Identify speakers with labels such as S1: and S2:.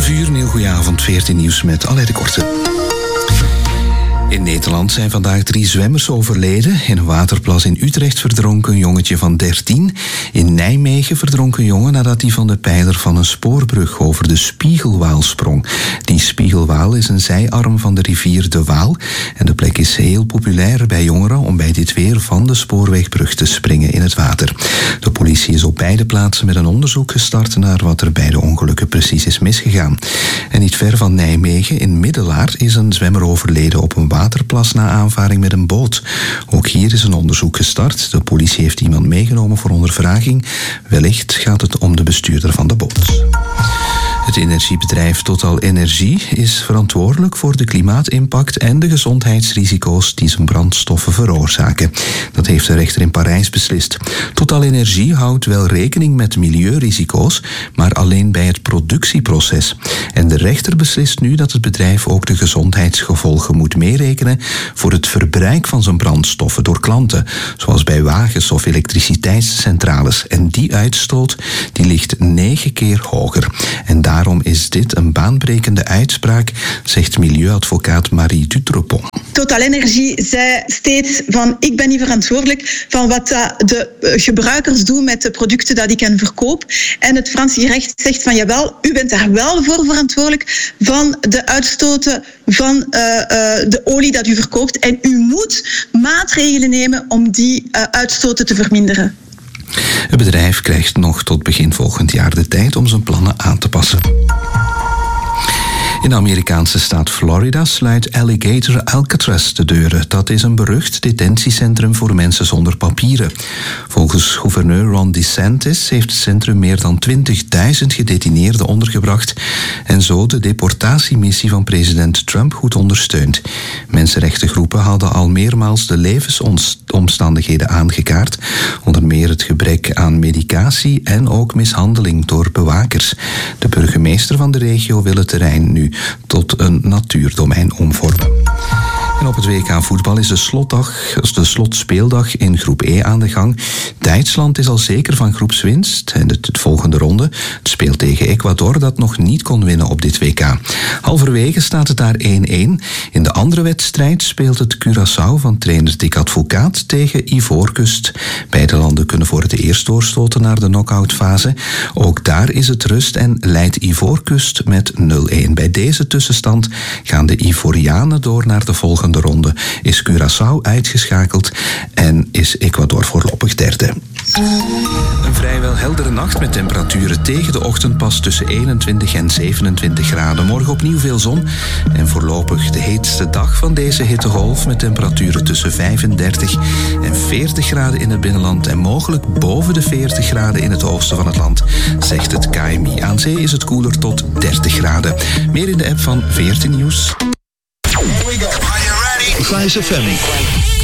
S1: 11:00, een heel goede avond, 14 nieuws met Alain de Korte. In Nederland zijn vandaag 3 zwemmers overleden. In een waterplas in Utrecht verdronk een jongetje van 13. In Nijmegen verdronk een jongen nadat hij van de pijler van een spoorbrug over de Spiegelwaal sprong. Die Spiegelwaal is een zijarm van de rivier de Waal. En de plek is heel populair bij jongeren om bij dit weer van de spoorwegbrug te springen in het water. De politie is op beide plaatsen met een onderzoek gestart naar wat er bij de ongelukken precies is misgegaan. En niet ver van Nijmegen, in Middelaar, is een zwemmer overleden op een waterplas na aanvaring met een boot. Ook hier is een onderzoek gestart. De politie heeft iemand meegenomen voor ondervraging. Wellicht gaat het om de bestuurder van de boot. Het energiebedrijf TotalEnergies is verantwoordelijk voor de klimaatimpact en de gezondheidsrisico's die zijn brandstoffen veroorzaken. Dat heeft de rechter in Parijs beslist. TotalEnergies houdt wel rekening met milieurisico's, maar alleen bij het productieproces. En de rechter beslist nu dat het bedrijf ook de gezondheidsgevolgen moet meerekenen voor het verbruik van zijn brandstoffen door klanten, zoals bij wagens of elektriciteitscentrales. En die uitstoot die ligt 9 keer hoger. En daarom is dit een baanbrekende uitspraak, zegt milieuadvocaat Marie Dutrepont.
S2: TotalEnergies zei steeds van ik ben niet verantwoordelijk van wat de gebruikers doen met de producten dat ik hen verkoop. En het Franse recht zegt van jawel, u bent daar wel voor verantwoordelijk van de uitstoten van de olie dat u verkoopt. En u moet maatregelen nemen om die uitstoten te verminderen.
S1: Het bedrijf krijgt nog tot begin volgend jaar de tijd om zijn plannen aan te passen. In de Amerikaanse staat Florida sluit Alligator Alcatraz de deuren. Dat is een berucht detentiecentrum voor mensen zonder papieren. Volgens gouverneur Ron DeSantis heeft het centrum meer dan 20.000 gedetineerden ondergebracht en zo de deportatiemissie van president Trump goed ondersteund. Mensenrechtengroepen hadden al meermaals de levensomstandigheden aangekaart, onder meer het gebrek aan medicatie en ook mishandeling door bewakers. De burgemeester van de regio wil het terrein nu tot een natuurdomein omvormen. En op het WK voetbal is de slotspeeldag in groep E aan de gang. Duitsland is al zeker van groepswinst en de volgende ronde. Het speelt tegen Ecuador dat nog niet kon winnen op dit WK. Halverwege staat het daar 1-1. In de andere wedstrijd speelt het Curaçao van trainer Dick Advocaat tegen Ivoorkust. Beide landen kunnen voor het eerst doorstoten naar de knock-outfase. Ook daar is het rust en leidt Ivoorkust met 0-1. Bij deze tussenstand gaan de Ivorianen door naar de volgende ronde, is Curaçao uitgeschakeld en is Ecuador voorlopig derde. Een vrijwel heldere nacht met temperaturen tegen de ochtend pas tussen 21 en 27 graden. Morgen opnieuw veel zon en voorlopig de heetste dag van deze hittegolf met temperaturen tussen 35 en 40 graden in het binnenland en mogelijk boven de 40 graden in het oosten van het land, zegt het KMI. Aan zee is het koeler tot 30 graden. Meer in de app van 14 Nieuws.
S3: Here we go. Are you ready?
S4: Vice FM.